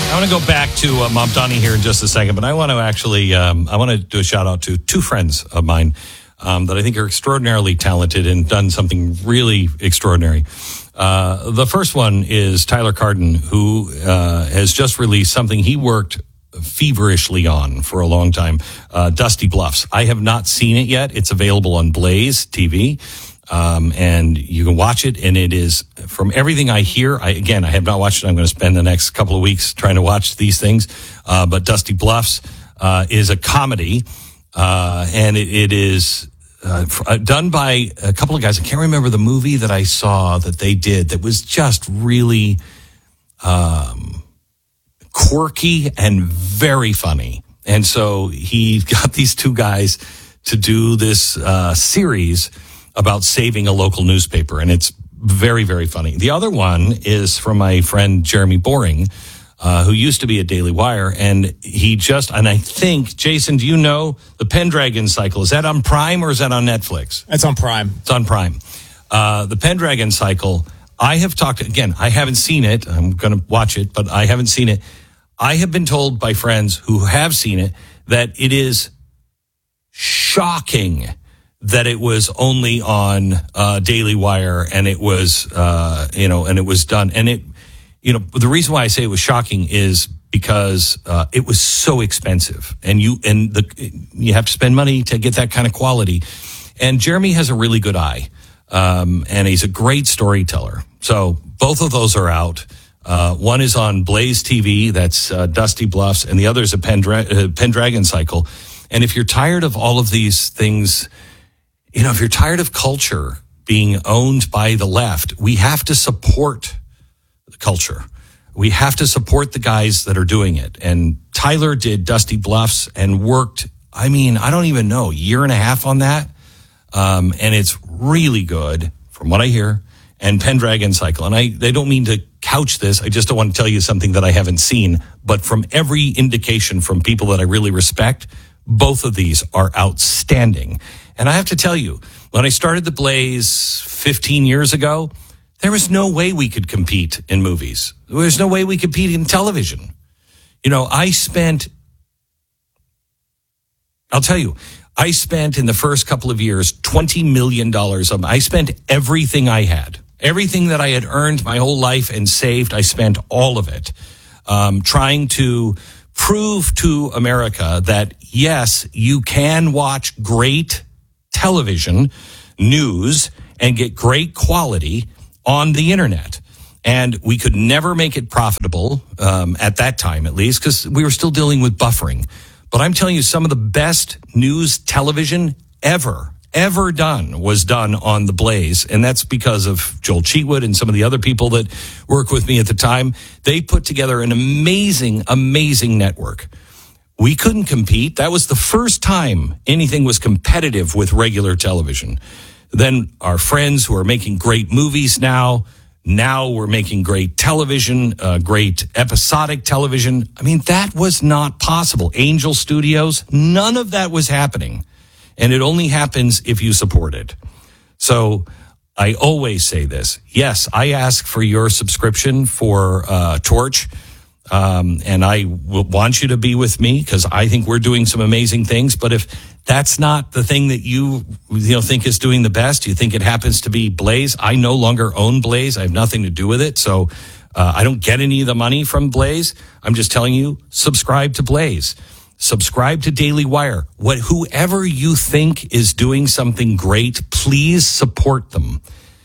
I want to go back to Mom Donnie here in just a second, but I want to actually I want to do a shout out to two friends of mine that I think are extraordinarily talented and done something really extraordinary. The first one is Tyler Carden, who has just released something he worked feverishly on for a long time, Dusty Bluffs. I have not seen it yet. It's available on Blaze TV. And you can watch it, and it is, from everything I hear, I have not watched it. I'm going to spend the next couple of weeks trying to watch these things. But Dusty Bluffs is a comedy, and it is done by a couple of guys. I can't remember the movie that I saw that they did that was just really quirky and very funny. And so he got these two guys to do this series about saving a local newspaper, and it's very, very funny. The other one is from my friend Jeremy Boring, who used to be at Daily Wire, and I think, Jason, do you know the Pendragon Cycle? Is that on Prime or is that on Netflix? It's on Prime. It's on Prime. The Pendragon Cycle, I have talked, again, I haven't seen it. I'm going to watch it, but I haven't seen it. I have been told by friends who have seen it that it is shocking that it was only on Daily Wire, and it was and it was done, and the reason why I say it was shocking is because it was so expensive, and you have to spend money to get that kind of quality. And Jeremy has a really good eye, and he's a great storyteller. So both of those are out. One is on Blaze TV, that's Dusty Bluffs, and the other is a Pendragon Cycle. And if you're tired of all of these things, if you're tired of culture being owned by the left, we have to support the culture. We have to support the guys that are doing it. And Tyler did Dusty Bluffs and worked, I don't even know, a year and a half on that. And it's really good from what I hear. And Pendragon Cycle. And I don't mean to couch this. I just don't want to tell you something that I haven't seen. But from every indication from people that I really respect, both of these are outstanding. And I have to tell you, when I started the Blaze 15 years ago, there was no way we could compete in movies. There was no way we could compete in television. I spent in the first couple of years, $20 million. I spent everything I had. Everything that I had earned my whole life and saved, I spent all of it trying to prove to America that, yes, you can watch great television news and get great quality on the internet. And we could never make it profitable at that time, at least, because we were still dealing with buffering. But I'm telling you, some of the best news television ever done was done on the Blaze. And that's because of Joel Cheatwood and some of the other people that work with me at the time. They put together an amazing, amazing network. We couldn't compete. That was the first time anything was competitive with regular television. Then our friends who are making great movies now we're making great television, great episodic television. That was not possible. Angel Studios, none of that was happening. And it only happens if you support it. So I always say this. Yes, I ask for your subscription for Torch. And I want you to be with me because I think we're doing some amazing things. But if that's not the thing that you think is doing the best, you think it happens to be Blaze. I no longer own Blaze. I have nothing to do with it. So I don't get any of the money from Blaze. I'm just telling you, subscribe to Blaze. Subscribe to Daily Wire. Whoever you think is doing something great, please support them.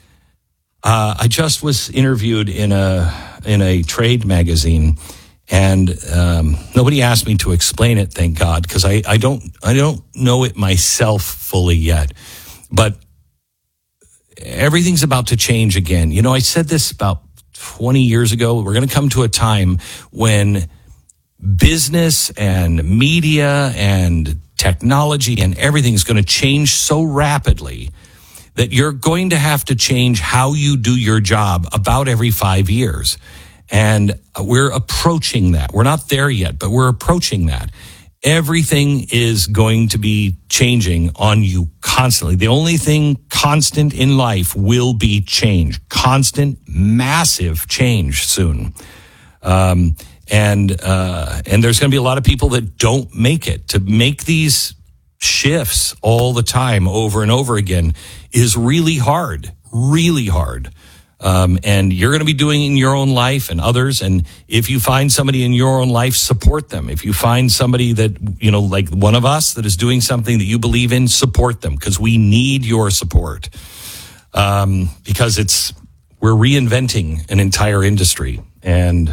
I just was interviewed in a trade magazine, and nobody asked me to explain it, thank God, because I don't know it myself fully yet. But everything's about to change again. I said this about 20 years ago. We're going to come to a time when business and media and technology and everything is going to change so rapidly that you're going to have to change how you do your job about every 5 years. And we're approaching that. We're not there yet, but we're approaching that. Everything is going to be changing on you constantly. The only thing constant in life will be change. Constant, massive change soon. And there's going to be a lot of people that don't make it. To make these shifts all the time over and over again is really hard. And you're going to be doing it in your own life and others. And if you find somebody in your own life, support them. If you find somebody that, like one of us that is doing something that you believe in, support them, because we need your support. Because we're reinventing an entire industry. And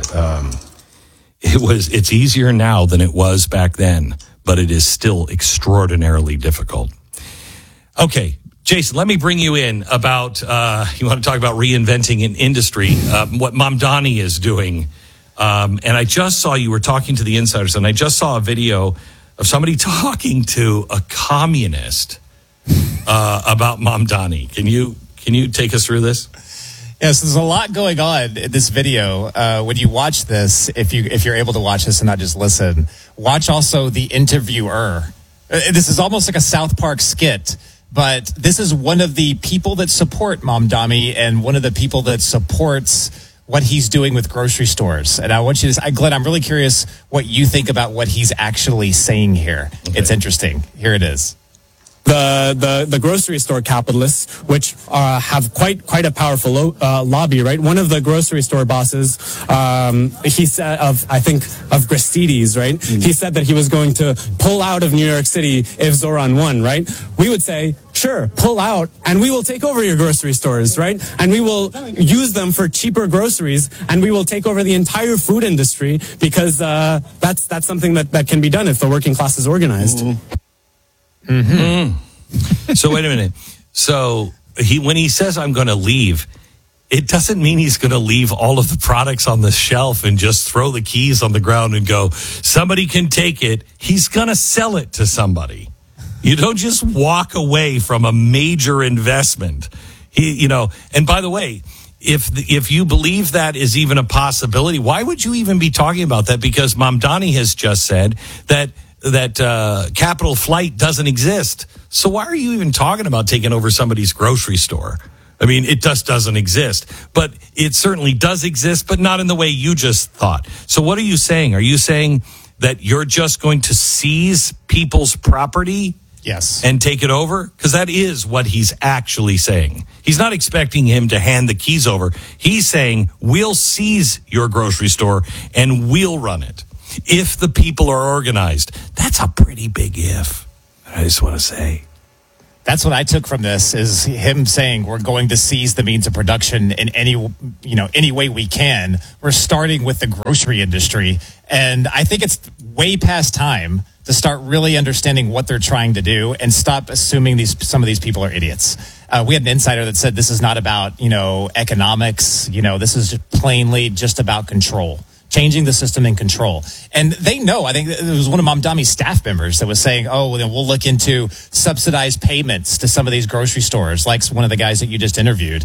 it's easier now than it was back then, but it is still extraordinarily difficult. Okay. Jason, let me bring you in about, you want to talk about reinventing an industry, what Mamdani is doing. And I just saw you were talking to the insiders, and I just saw a video of somebody talking to a communist about Mamdani. Can you take us through this? Yes, there's a lot going on in this video. When you watch this, if you're able to watch this and not just listen, watch also the interviewer. This is almost like a South Park skit. But this is one of the people that support Mamdani and one of the people that supports what he's doing with grocery stores. And I want you to, Glenn, I'm really curious what you think about what he's actually saying here. Okay. It's interesting. Here it is. The grocery store capitalists, which have quite a powerful lobby, right? One of the grocery store bosses, he said of Gristedes, right? Mm. He said that he was going to pull out of New York City if Zoran won, right? We would say, sure, pull out, and we will take over your grocery stores, right? And we will use them for cheaper groceries, and we will take over the entire food industry, because that's something that can be done if the working class is organized. Mm. Mm-hmm. So wait a minute. So when he says I'm going to leave, it doesn't mean he's going to leave all of the products on the shelf and just throw the keys on the ground and go, somebody can take it. He's going to sell it to somebody. You don't just walk away from a major investment. And by the way, if you believe that is even a possibility, why would you even be talking about that? Because Mamdani has just said that capital flight doesn't exist. So why are you even talking about taking over somebody's grocery store? I mean, it just doesn't exist. But it certainly does exist, but not in the way you just thought. So what are you saying? Are you saying that you're just going to seize people's property? Yes. And take it over? Because that is what he's actually saying. He's not expecting him to hand the keys over. He's saying, we'll seize your grocery store and we'll run it. If the people are organized. That's a pretty big if. I just want to say. That's what I took from this, is him saying we're going to seize the means of production in any way we can. We're starting with the grocery industry. And I think it's way past time to start really understanding what they're trying to do and stop assuming some of these people are idiots. We had an insider that said this is not about, economics. This is just plainly just about control. Changing the system and control. And they know, I think it was one of Mamdani's staff members that was saying, then we'll look into subsidized payments to some of these grocery stores, like one of the guys that you just interviewed,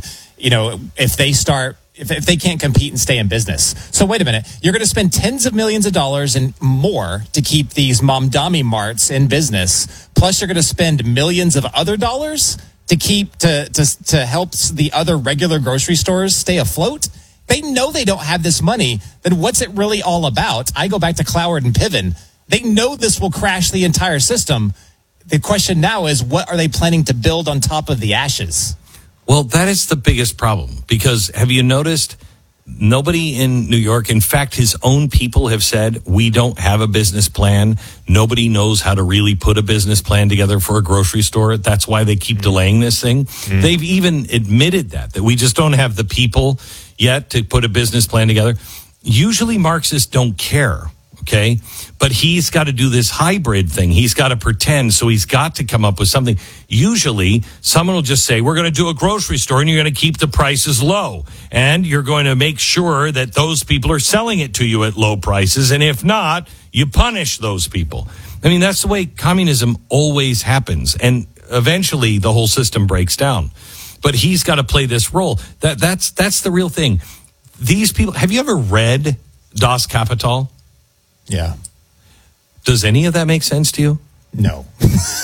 if they can't compete and stay in business. So wait a minute, you're going to spend tens of millions of dollars and more to keep these Mamdani marts in business. Plus you're going to spend millions of other dollars to keep, to help the other regular grocery stores stay afloat. They know they don't have this money. Then what's it really all about? I go back to Cloward and Piven. They know this will crash the entire system. The question now is, what are they planning to build on top of the ashes? Well, that is the biggest problem, because have you noticed nobody in New York, in fact, his own people have said, we don't have a business plan. Nobody knows how to really put a business plan together for a grocery store. That's why they keep delaying this thing. Mm. They've even admitted that we just don't have the people yet to put a business plan together. Usually Marxists don't care, okay? But he's got to do this hybrid thing. He's got to pretend, so he's got to come up with something. Usually someone will just say, we're going to do a grocery store and you're going to keep the prices low. And you're going to make sure that those people are selling it to you at low prices. And if not, you punish those people. I mean, that's the way communism always happens. And eventually the whole system breaks down. But he's got to play this role. That's the real thing. These people, have you ever read Das Kapital? Yeah. Does any of that make sense to you? No.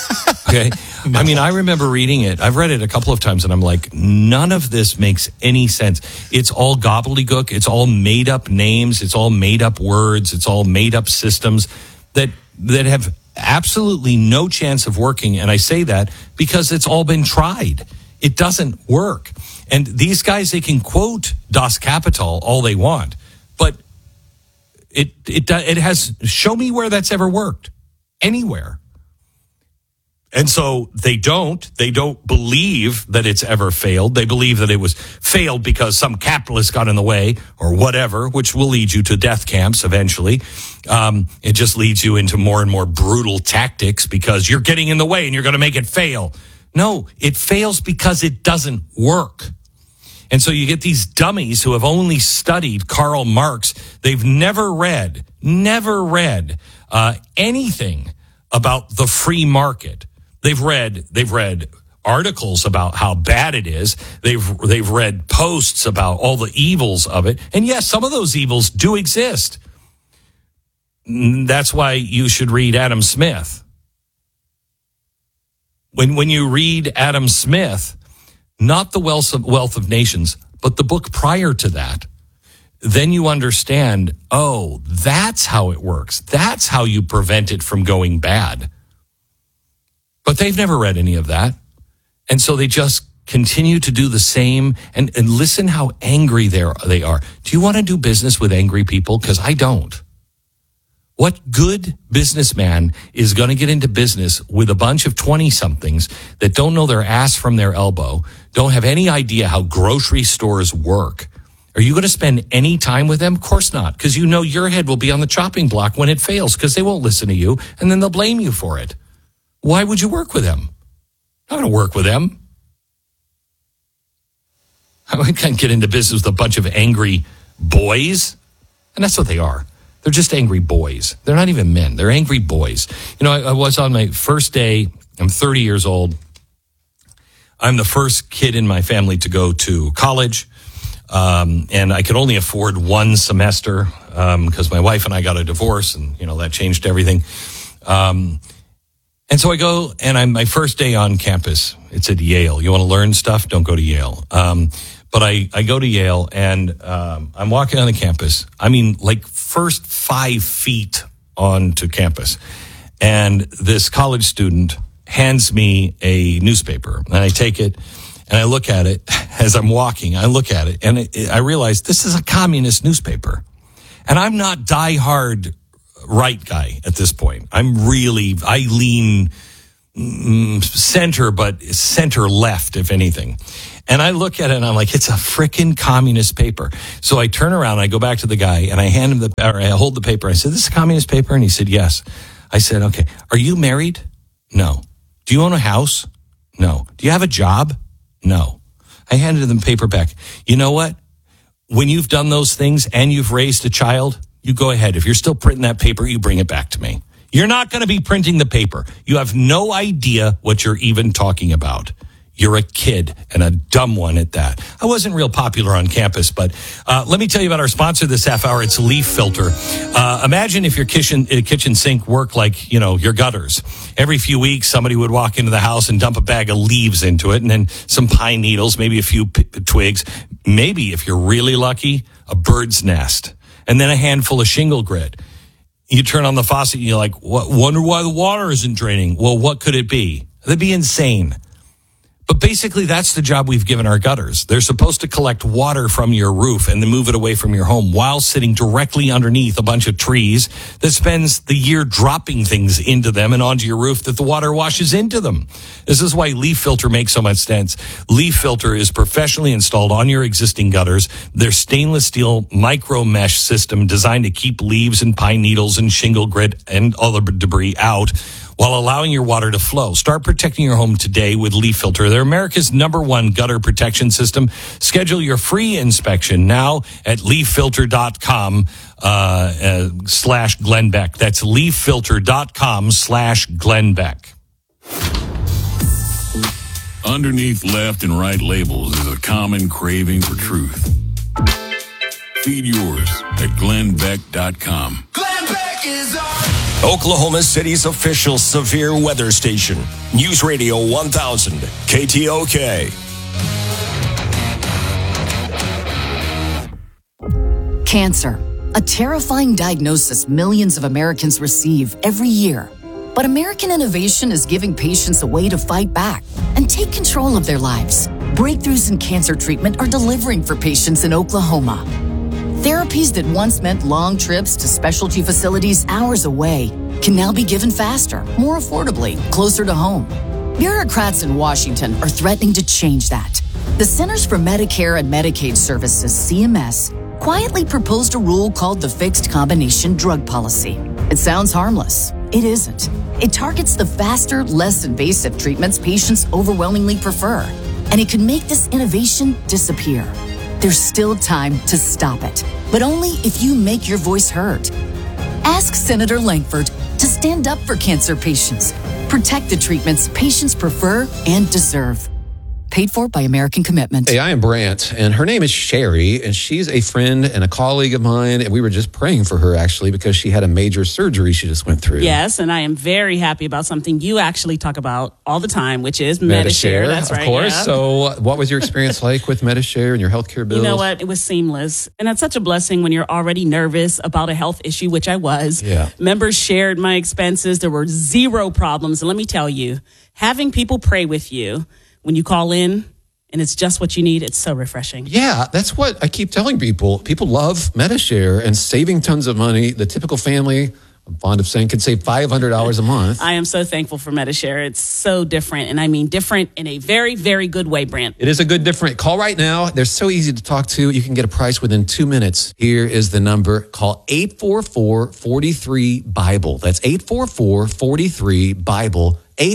Okay. No. I mean, I remember reading it. I've read it a couple of times and I'm like, none of this makes any sense. It's all gobbledygook. It's all made up names. It's all made up words. It's all made up systems that have absolutely no chance of working. And I say that because it's all been tried. It doesn't work. And these guys, they can quote Das Kapital all they want, but it has, show me where that's ever worked anywhere. And so they don't believe that it's ever failed. They believe that it was failed because some capitalist got in the way or whatever, which will lead you to death camps eventually. It just leads you into more and more brutal tactics because you're getting in the way and you're going to make it fail. No, it fails because it doesn't work. And so you get these dummies who have only studied Karl Marx. They've never read anything about the free market. They've read articles about how bad it is. They've read posts about all the evils of it. And yes, some of those evils do exist. That's why you should read Adam Smith. When you read Adam Smith, not the Wealth of Nations, but the book prior to that, then you understand, oh, that's how it works. That's how you prevent it from going bad. But they've never read any of that. And so they just continue to do the same. And listen how angry they are. Do you want to do business with angry people? Because I don't. What good businessman is going to get into business with a bunch of 20-somethings that don't know their ass from their elbow, don't have any idea how grocery stores work? Are you going to spend any time with them? Of course not, because you know your head will be on the chopping block when it fails because they won't listen to you, and then they'll blame you for it. Why would you work with them? I'm not going to work with them. I can't get into business with a bunch of angry boys. And that's what they are. They're just angry boys. They're not even men. They're angry boys. You know, I was on my first day. I'm 30 years old. I'm the first kid in my family to go to college. And I could only afford one semester because my wife and I got a divorce, and, you know, that changed everything. And so I go, and I'm my first day on campus. It's at Yale. You want to learn stuff? Don't go to Yale. But I go to Yale, and I'm walking on the campus. I mean, like first 5 feet onto campus. And this college student hands me a newspaper, and I take it, and I look at it as I'm walking. I look at it, and I realize this is a communist newspaper. And I'm not diehard right guy at this point. I lean center, but center left, if anything. And I look at it and I'm like, it's a frickin' communist paper. So I turn around, I go back to the guy and I hand him I hold the paper. I said, this is a communist paper? And he said, yes. I said, okay. Are you married? No. Do you own a house? No. Do you have a job? No. I handed him the paper back. You know what? When you've done those things and you've raised a child, you go ahead. If you're still printing that paper, you bring it back to me. You're not going to be printing the paper. You have no idea what you're even talking about. You're a kid, and a dumb one at that. I wasn't real popular on campus, but let me tell you about our sponsor this half hour. It's Leaf Filter. Imagine if your kitchen sink worked like, you know, your gutters. Every few weeks, somebody would walk into the house and dump a bag of leaves into it, and then some pine needles, maybe a few twigs, maybe, if you're really lucky, a bird's nest, and then a handful of shingle grit. You turn on the faucet, and you're like, wonder why the water isn't draining. Well, what could it be? That'd be insane. But basically, that's the job we've given our gutters. They're supposed to collect water from your roof and then move it away from your home while sitting directly underneath a bunch of trees that spends the year dropping things into them and onto your roof that the water washes into them. This is why Leaf Filter makes so much sense. Leaf Filter is professionally installed on your existing gutters. Their stainless steel micro mesh system designed to keep leaves and pine needles and shingle grit and other debris out while allowing your water to flow. Start protecting your home today with Leaf Filter. They're America's #1 gutter protection system. Schedule your free inspection now at leaffilter.com /Glenn Beck. That's leaffilter.com /Glenn Beck. Underneath left and right labels is a common craving for truth. Feed yours at glennbeck.com. Glenn Beck is on. Oklahoma City's official severe weather station. News Radio 1000, KTOK. Cancer, a terrifying diagnosis millions of Americans receive every year. But American innovation is giving patients a way to fight back and take control of their lives. Breakthroughs in cancer treatment are delivering for patients in Oklahoma. Therapies that once meant long trips to specialty facilities hours away can now be given faster, more affordably, closer to home. Bureaucrats in Washington are threatening to change that. The Centers for Medicare and Medicaid Services, CMS, quietly proposed a rule called the Fixed Combination Drug Policy. It sounds harmless. It isn't. It targets the faster, less invasive treatments patients overwhelmingly prefer, and it could make this innovation disappear. There's still time to stop it, but only if you make your voice heard. Ask Senator Langford to stand up for cancer patients. Protect the treatments patients prefer and deserve. Paid for by American Commitment. Hey, I am Brant, and her name is Sherry, and she's a friend and a colleague of mine, and we were just praying for her, actually, because she had a major surgery she just went through. Yes, and I am very happy about something you actually talk about all the time, which is Medishare. That's right. Of course. Yeah. So what was your experience like with Medishare and your healthcare bills? You know what? It was seamless. And that's such a blessing when you're already nervous about a health issue, which I was. Yeah. Members shared my expenses. There were zero problems. And let me tell you, having people pray with you when you call in, and it's just what you need, it's so refreshing. Yeah, that's what I keep telling people. People love Medishare and saving tons of money. The typical family, I'm fond of saying, can save $500 a month. I am so thankful for Medishare. It's so different, and I mean different in a very, very good way, Brant. It is a good different. Call right now. They're so easy to talk to. You can get a price within 2 minutes. Here is the number. Call 844-43-BIBLE. That's 844-43-BIBLE.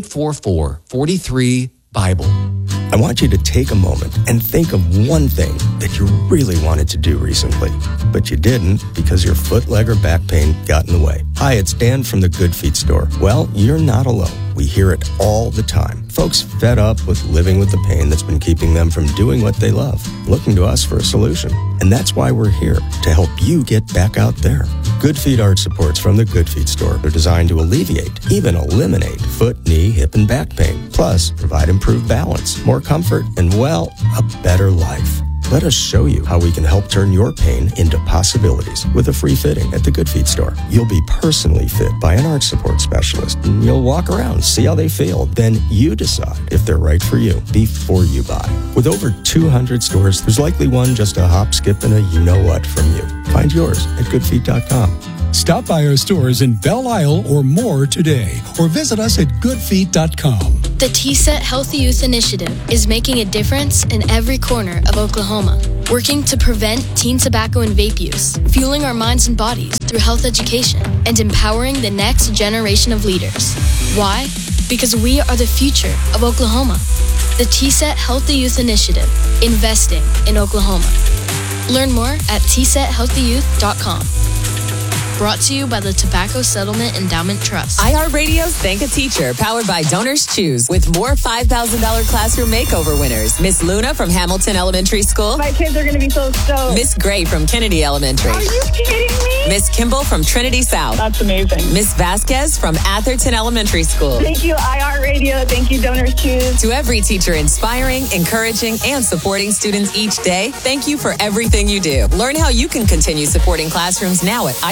844-43-BIBLE. I want you to take a moment and think of one thing that you really wanted to do recently, but you didn't because your foot, leg, or back pain got in the way. Hi, it's Dan from the Good Feet store. Well, you're not alone. We hear it all the time. Folks fed up with living with the pain that's been keeping them from doing what they love, looking to us for a solution. And that's why we're here, to help you get back out there. Good Feet arch supports from the Good Feet store are designed to alleviate, even eliminate, foot, knee, hip, and back pain. Plus, provide improved balance, more comfort, and, well, a better life. Let us show you how we can help turn your pain into possibilities with a free fitting at the Good Feet store. You'll be personally fit by an arch support specialist, and you'll walk around, see how they feel. Then you decide if they're right for you before you buy. With over 200 stores, there's likely one just a hop, skip, and a you-know-what from you. Find yours at goodfeet.com. Stop by our stores in Belle Isle or more today, or visit us at goodfeet.com. The TSET Healthy Youth Initiative is making a difference in every corner of Oklahoma, working to prevent teen tobacco and vape use, fueling our minds and bodies through health education, and empowering the next generation of leaders. Why? Because we are the future of Oklahoma. The TSET Healthy Youth Initiative, investing in Oklahoma. Learn more at tsethealthyyouth.com. Brought to you by the Tobacco Settlement Endowment Trust. iHeartRadio's Thank a Teacher, powered by Donors Choose, with more $5,000 classroom makeover winners. Miss Luna from Hamilton Elementary School. My kids are going to be so stoked. Miss Gray from Kennedy Elementary. Are you kidding me? Miss Kimball from Trinity South. That's amazing. Miss Vasquez from Atherton Elementary School. Thank you, iHeartRadio. Thank you, Donors Choose. To every teacher inspiring, encouraging, and supporting students each day, thank you for everything you do. Learn how you can continue supporting classrooms now at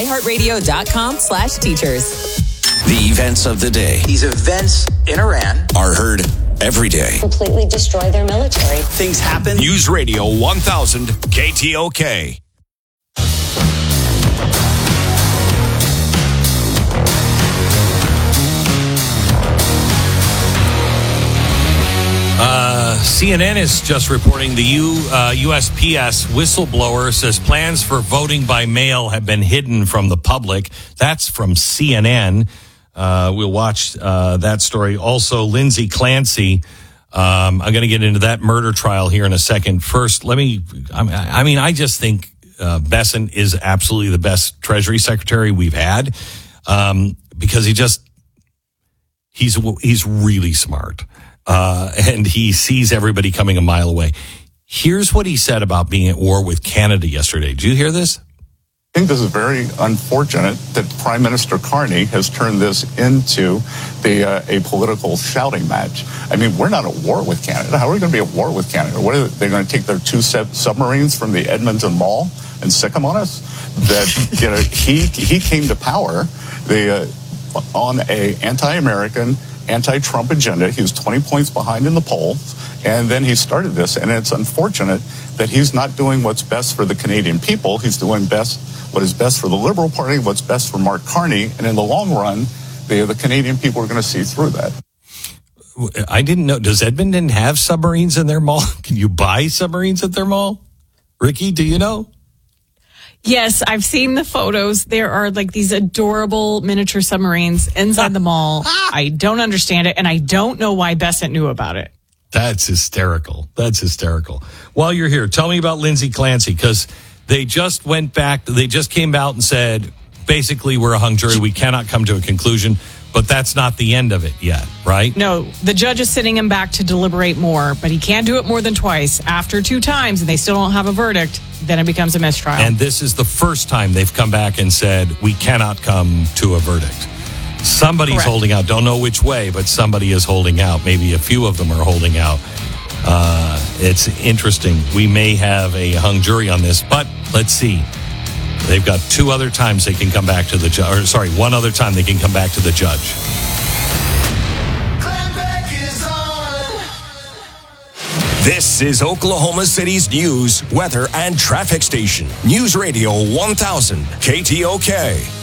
iHeartRadio.com/teachers. The events of the day. These events in Iran are heard every day. Completely destroy their military. Things happen. News Radio 1000 KTOK. CNN is just reporting the USPS whistleblower says plans for voting by mail have been hidden from the public. That's from CNN. We'll watch that story. Also, Lindsay Clancy. I'm going to get into that murder trial here in a second. First, I just think Besson is absolutely the best Treasury Secretary we've had because he's really smart. And he sees everybody coming a mile away. Here's what he said about being at war with Canada yesterday. Did you hear this? I think this is very unfortunate that Prime Minister Carney has turned this into a political shouting match. I mean, we're not at war with Canada. How are we going to be at war with Canada? What are they going to take their 2 submarines from the Edmonton Mall and sick them on us? That he came to power on a anti-American, anti-Trump agenda. He was 20 points behind in the polls, and then he started this. And it's unfortunate that he's not doing what's best for the Canadian people. He's doing what is best for the Liberal Party, what's best for Mark Carney, and in the long run, the Canadian people are going to see through that. I didn't know. Does Edmonton have submarines in their mall? Can you buy submarines at their mall? Ricky, do you know? Yes, I've seen the photos. There are like these adorable miniature submarines inside the mall. I don't understand it, and I don't know why Bessent knew about it. That's hysterical. That's hysterical. While you're here, tell me about Lindsay Clancy, because they just went back. They just came out and said, basically, we're a hung jury. We cannot come to a conclusion. But that's not the end of it yet, right? No, the judge is sending him back to deliberate more, but he can't do it more than twice. After 2 times and they still don't have a verdict, then it becomes a mistrial. And this is the first time they've come back and said, we cannot come to a verdict. Somebody's Correct. holding out. Don't know which way, but somebody is holding out. Maybe a few of them are holding out. It's interesting. We may have a hung jury on this, but let's see. They've got 2 other times they can come back to the judge. Or sorry, 1 other time they can come back to the judge. This is Oklahoma City's news, weather, and traffic station. News Radio 1000 KTOK.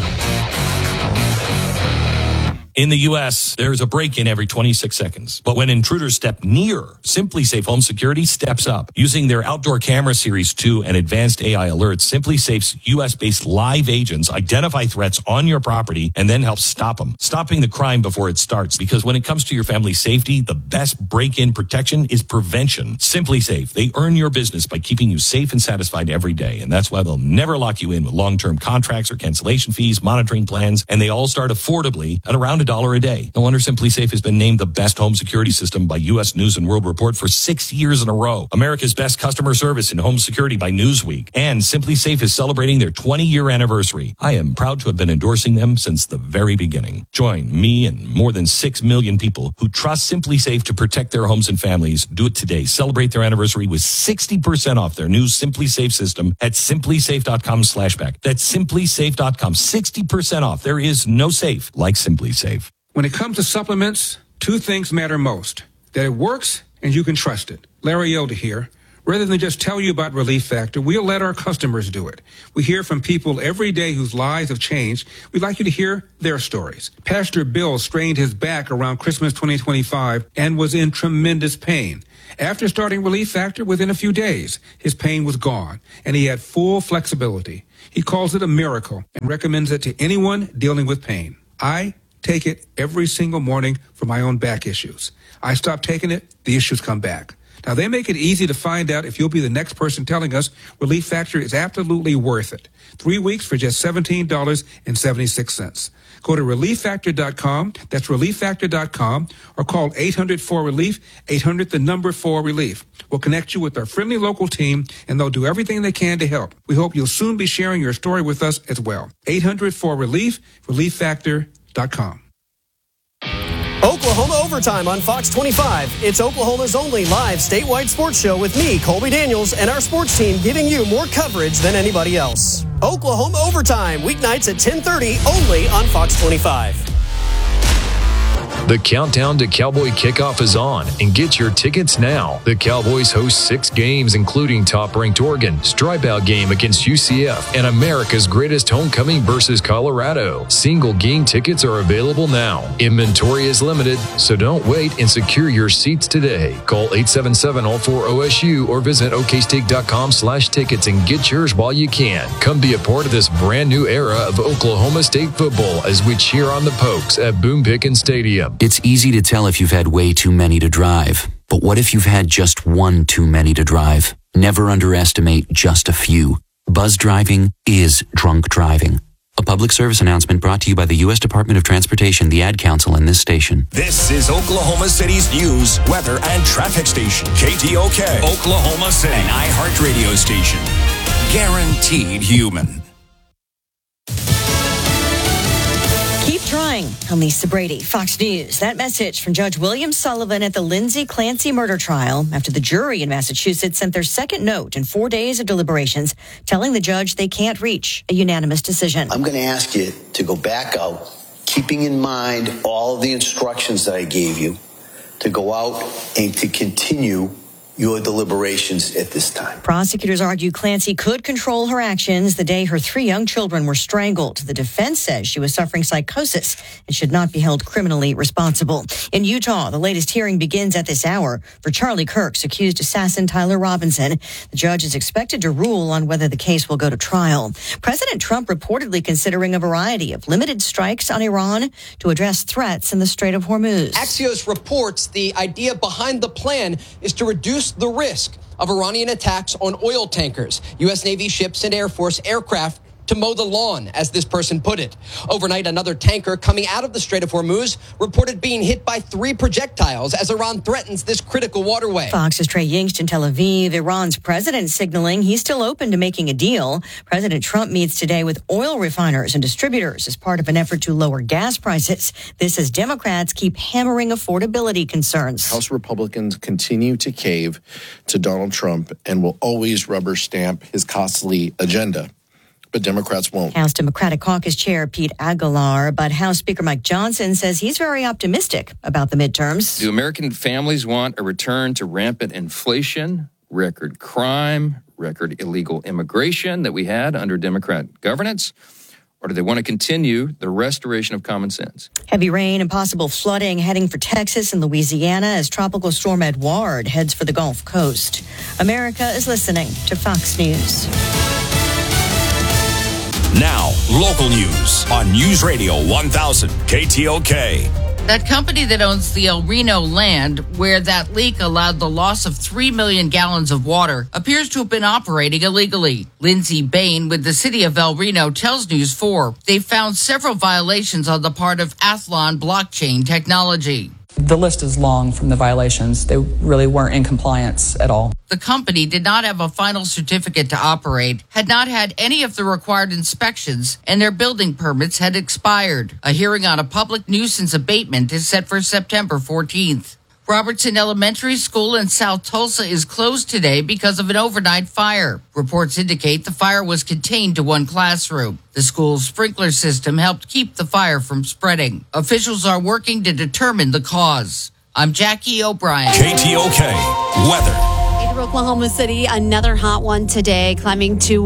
In the U.S., there's a break-in every 26 seconds. But when intruders step near, SimpliSafe Home Security steps up. Using their Outdoor Camera Series 2 and advanced AI alerts, SimpliSafe's U.S.-based live agents identify threats on your property and then help stop them, stopping the crime before it starts. Because when it comes to your family's safety, the best break-in protection is prevention. SimpliSafe, they earn your business by keeping you safe and satisfied every day. And that's why they'll never lock you in with long-term contracts or cancellation fees, monitoring plans, and they all start affordably at around $1 a day. No wonder SimpliSafe has been named the best home security system by U.S. News and World Report for 6 years in a row. America's best customer service in home security by Newsweek. And SimpliSafe is celebrating their 20-year anniversary. I am proud to have been endorsing them since the very beginning. Join me and more than 6 million people who trust SimpliSafe to protect their homes and families. Do it today. Celebrate their anniversary with 60% off their new SimpliSafe system at simplisafe.com/back. That's simplisafe.com. 60% off. There is no safe like SimpliSafe. When it comes to supplements, 2 things matter most. That it works and you can trust it. Larry Yoda here. Rather than just tell you about Relief Factor, we'll let our customers do it. We hear from people every day whose lives have changed. We'd like you to hear their stories. Pastor Bill strained his back around Christmas 2025 and was in tremendous pain. After starting Relief Factor, within a few days, his pain was gone and he had full flexibility. He calls it a miracle and recommends it to anyone dealing with pain. I take it every single morning for my own back issues. I stop taking it, the issues come back. Now, they make it easy to find out if you'll be the next person telling us Relief Factor is absolutely worth it. 3 weeks for just $17.76. Go to ReliefFactor.com. That's ReliefFactor.com, or call 800-4RELIEF, 800-4RELIEF. We'll connect you with our friendly local team, and they'll do everything they can to help. We hope you'll soon be sharing your story with us as well. 800-4RELIEF, ReliefFactor.com. Oklahoma Overtime on Fox 25. It's Oklahoma's only live statewide sports show with me, Colby Daniels, and our sports team giving you more coverage than anybody else. Oklahoma Overtime, weeknights at 10:30, only on Fox 25. The countdown to Cowboy Kickoff is on, and get your tickets now. The Cowboys host 6 games, including top-ranked Oregon, stripe-out game against UCF, and America's greatest homecoming versus Colorado. Single game tickets are available now. Inventory is limited, so don't wait and secure your seats today. Call 877-ALL4OSU or visit oksteak.com/tickets and get yours while you can. Come be a part of this brand new era of Oklahoma State football as we cheer on the Pokes at Boone Pickens Stadium. It's easy to tell if you've had way too many to drive. But what if you've had just one too many to drive? Never underestimate just a few. Buzz driving is drunk driving. A public service announcement brought to you by the U.S. Department of Transportation, the Ad Council, and this station. This is Oklahoma City's news, weather, and traffic station. KTOK, Oklahoma City, an iHeart radio station. Guaranteed human. morning. I'm Lisa Brady, Fox News. That message from Judge William Sullivan at the Lindsay Clancy murder trial after the jury in Massachusetts sent their second note in 4 days of deliberations, telling the judge they can't reach a unanimous decision. I'm going to ask you to go back out, keeping in mind all of the instructions that I gave you, to go out and to continue your deliberations at this time. Prosecutors argue Clancy could control her actions the day her 3 young children were strangled. The defense says she was suffering psychosis and should not be held criminally responsible. In Utah, the latest hearing begins at this hour for Charlie Kirk's accused assassin Tyler Robinson. The judge is expected to rule on whether the case will go to trial. President Trump reportedly considering a variety of limited strikes on Iran to address threats in the Strait of Hormuz. Axios reports the idea behind the plan is to reduce the risk of Iranian attacks on oil tankers, U.S. Navy ships, and Air Force aircraft to mow the lawn, as this person put it. Overnight, another tanker coming out of the Strait of Hormuz reported being hit by 3 projectiles as Iran threatens this critical waterway. Fox's Trey Yingst in Tel Aviv. Iran's president signaling he's still open to making a deal. President Trump meets today with oil refiners and distributors as part of an effort to lower gas prices. This as Democrats keep hammering affordability concerns. House Republicans continue to cave to Donald Trump and will always rubber stamp his costly agenda. But Democrats won't. House Democratic Caucus Chair Pete Aguilar, but House Speaker Mike Johnson says he's very optimistic about the midterms. Do American families want a return to rampant inflation, record crime, record illegal immigration that we had under Democrat governance? Or do they want to continue the restoration of common sense? Heavy rain and possible flooding heading for Texas and Louisiana as Tropical Storm Edouard heads for the Gulf Coast. America is listening to Fox News. Now, local news on News Radio 1000 KTOK. That company that owns the El Reno land, where that leak allowed the loss of 3 million gallons of water, appears to have been operating illegally. Lindsay Bain with the city of El Reno tells News 4 they found several violations on the part of Athlon blockchain technology. The list is long from the violations. They really weren't in compliance at all. The company did not have a final certificate to operate, had not had any of the required inspections, and their building permits had expired. A hearing on a public nuisance abatement is set for September 14th. Robertson Elementary School in South Tulsa is closed today because of an overnight fire. Reports indicate the fire was contained to one classroom. The school's sprinkler system helped keep the fire from spreading. Officials are working to determine the cause. I'm Jackie O'Brien. KTOK weather. Oklahoma City, another hot one today, climbing to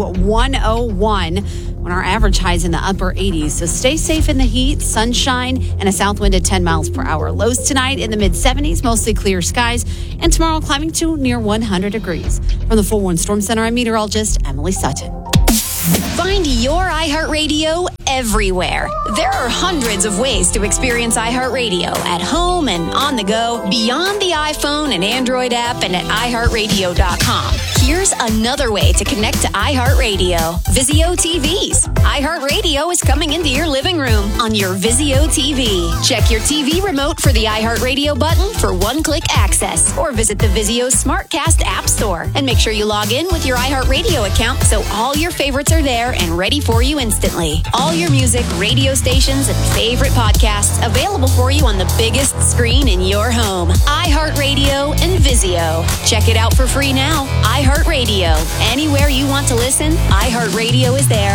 101 when our average high is in the upper 80s. So stay safe in the heat, sunshine, and a south wind at 10 miles per hour. Lows tonight in the mid-70s, mostly clear skies, and tomorrow climbing to near 100 degrees. From the 4-1 Storm Center, I'm meteorologist Emily Sutton. Find your iHeartRadio everywhere. There are hundreds of ways to experience iHeartRadio at home and on the go, beyond the iPhone and Android app and at iHeartRadio.com. Here's another way to connect to iHeartRadio. Vizio TVs. iHeartRadio is coming into your living room on your Vizio TV. Check your TV remote for the iHeartRadio button for one-click access, or visit the Vizio SmartCast app store and make sure you log in with your iHeartRadio account so all your favorites are there and ready for you instantly. All your music, radio stations, and favorite podcasts available for you on the biggest screen in your home. iHeartRadio and Vizio. Check it out for free now. iHeartRadio. Anywhere you want to listen, iHeartRadio is there.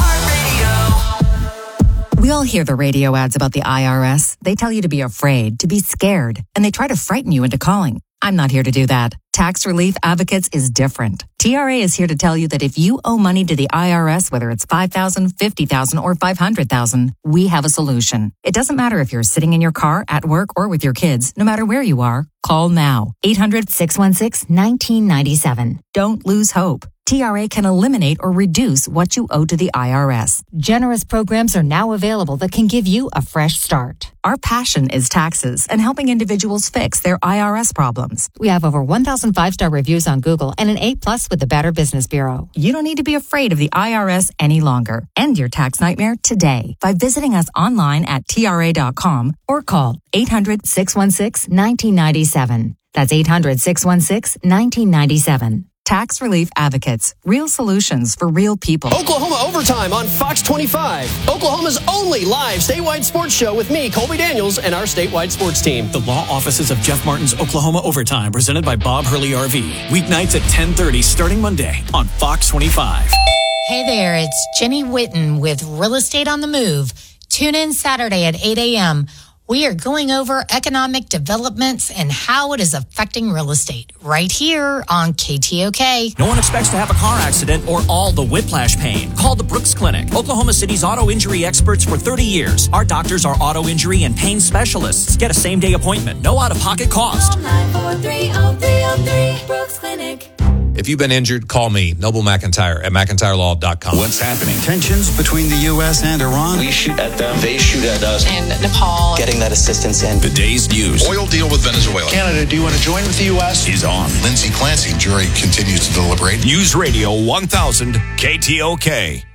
We all hear the radio ads about the IRS. They tell you to be afraid, to be scared, and they try to frighten you into calling. I'm not here to do that. Tax Relief Advocates is different. TRA is here to tell you that if you owe money to the IRS, whether it's $5,000, $50,000, or $500,000, we have a solution. It doesn't matter if you're sitting in your car, at work, or with your kids. No matter where you are, call now. 800-616-1997. Don't lose hope. TRA can eliminate or reduce what you owe to the IRS. Generous programs are now available that can give you a fresh start. Our passion is taxes and helping individuals fix their IRS problems. We have over 1,000 5-star reviews on Google and an A+ with the Better Business Bureau. You don't need to be afraid of the IRS any longer. End your tax nightmare today by visiting us online at TRA.com or call 800-616-1997. That's 800-616-1997. Tax Relief Advocates. Real solutions for real people. Oklahoma Overtime on Fox 25. Oklahoma's only live statewide sports show with me, Colby Daniels, and our statewide sports team. The law offices of Jeff Martin's Oklahoma Overtime, presented by Bob Hurley RV. Weeknights at 10:30 starting Monday on Fox 25. Hey there, it's Jenny Whitten with Real Estate on the Move. Tune in Saturday at 8 a.m. We are going over economic developments and how it is affecting real estate right here on KTOK. No one expects to have a car accident or all the whiplash pain. Call the Brooks Clinic, Oklahoma City's auto injury experts for 30 years. Our doctors are auto injury and pain specialists. Get a same-day appointment. No out-of-pocket cost. 943-0303, Brooks Clinic. If you've been injured, call me, Noble McIntyre at McIntyreLaw.com. What's happening? Tensions between the U.S. and Iran. We shoot at them, they shoot at us. And Nepal. Getting that assistance in. The day's news. Oil deal with Venezuela. Canada, do you want to join with the U.S.? Is on. Lindsay Clancy, jury continues to deliberate. News Radio 1000 KTOK.